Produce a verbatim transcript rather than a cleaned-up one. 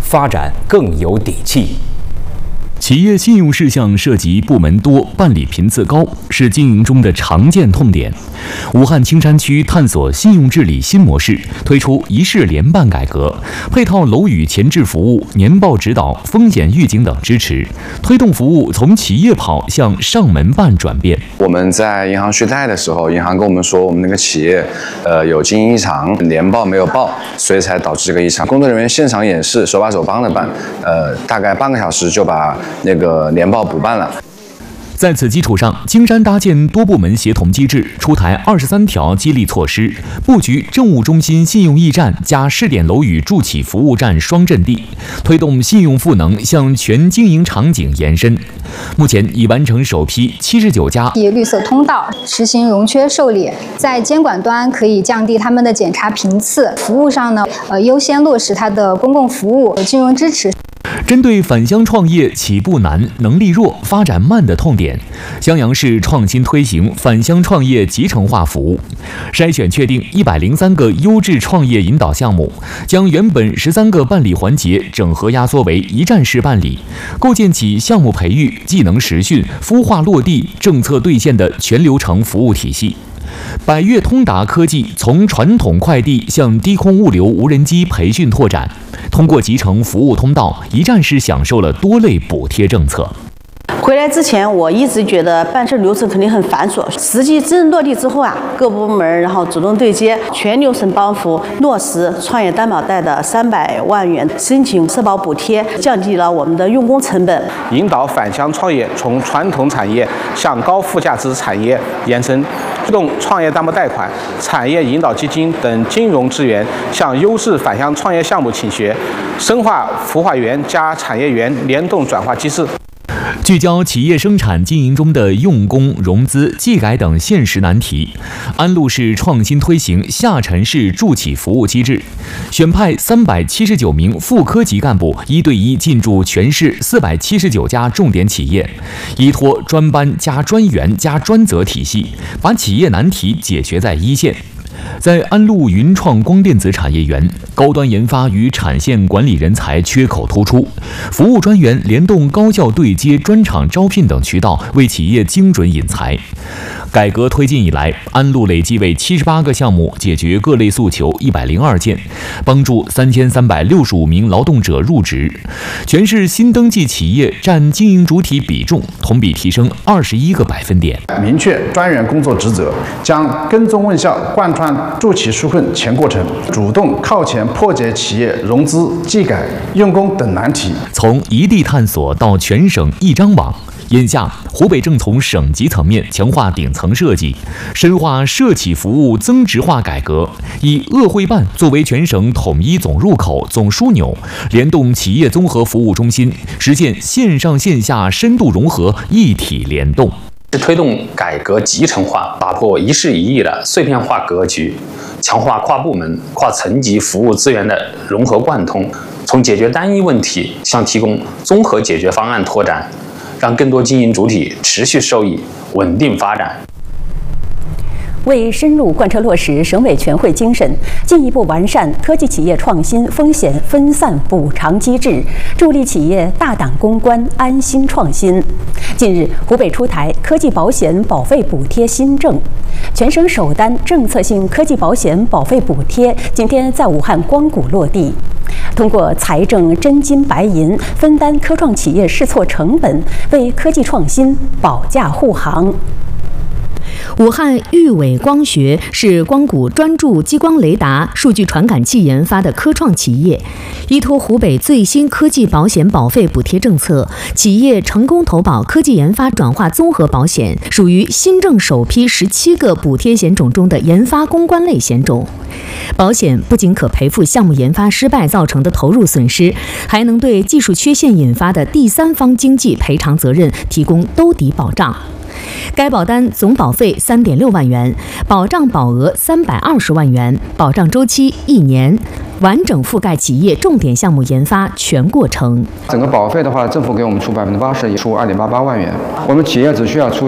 发展更有底气。 企业信用事项涉及部门多、办理频次高，是经营中的常见痛点。武汉青山区探索信用治理新模式，推出一事联办改革，配套楼宇前置服务、年报指导、风险预警等支持，推动服务从企业跑向上门办转变。 我们在银行续贷的时候，银行跟我们说，我们那个企业呃有经营异常，年报没有报，所以才导致这个异常。工作人员现场演示，手把手帮着办，呃，大概半个小时就把那个年报补办了。 在此基础上，青山搭建多部门协同机制，出台二十三条激励措施，布局政务中心信用驿站加试点楼宇助企服务站双阵地，推动信用赋能向全经营场景延伸。目前已完成首批七十九家企业绿色通道，实行融缺受理，在监管端可以降低他们的检查频次，服务上呢，呃，优先落实它的公共服务、金融支持。 针对返乡创业起步难、能力弱、发展慢的痛点，襄阳市创新推行返乡创业集成化服务，筛选确定一百零三个优质创业引导项目，将原本十三个办理环节整合压缩为一站式办理，构建起项目培育、技能实训、孵化落地、政策兑现的全流程服务体系。百越通达科技从传统快递向低空物流无人机培训拓展，通过集成服务通道，一站式享受了多类补贴政策。 回来之前，我一直觉得办事流程肯定很繁琐，实际真正落地之后啊，各部门然后主动对接，全流程帮扶落实创业担保贷的三百万元申请社保补贴，降低了我们的用工成本， 引导返乡创业从传统产业向高附加值产业延伸，推动创业担保贷款、产业引导基金等金融资源向优质返乡创业项目倾斜，深化孵化园加产业园联动转化机制。 聚焦企业生产经营中的用工、融资、技改等现实难题，安陆市创新推行下沉式助企服务机制，选派三百七十九名副科级干部一对一进驻全市四百七十九家重点企业，依托专班加专员加专责体系，把企业难题解决在一线。在安陆云创光电子产业园，高端研发与产线管理人才缺口突出，服务专员联动高校对接、专场招聘等渠道，为企业精准引才。改革推进以来，安陆累计为七十八个项目解决各类诉求一百零二件，帮助三千三百六十五名劳动者入职。全市新登记企业占经营主体比重同比提升二十一个百分点。 明确专员工作职责，将跟踪问效贯穿助企纾困全过程，主动靠前破解企业融资、技改、用工等难题。 从一地探索到全省一张网。眼下，湖北正从省级层面强化顶层设计，深化社企服务增值化改革，以鄂汇办作为全省统一总入口、总枢纽，联动企业综合服务中心，实现线上线下深度融合、一体联动。 是推动改革集成化，打破一事一议的碎片化格局，强化跨部门、跨层级服务资源的融合贯通，从解决单一问题向提供综合解决方案拓展。让更多经营主体持续受益、稳定发展。 为深入贯彻落实省委全会精神，进一步完善科技企业创新风险分散补偿机制，助力企业大胆攻关、安心创新。近日，湖北出台科技保险保费补贴新政，全省首单政策性科技保险保费补贴今天在武汉光谷落地。通过财政真金白银分担科创企业试错成本，为科技创新保驾护航。 武汉豫伟光学是光谷专注激光雷达、数据传感器研发的科创企业，依托湖北最新科技保险保费补贴政策，企业成功投保科技研发转化综合保险，属于新政首批十七个补贴险种中的研发攻关类险种。保险不仅可赔付项目研发失败造成的投入损失，还能对技术缺陷引发的第三方经济赔偿责任提供兜底保障。该保单总保费三点六万元，保障保额三百二十万元，保障周期一年，完整覆盖企业重点项目研发全过程。 整个保费的话，政府给我们出百分之八十，也出二点八八万元，我们企业只需要出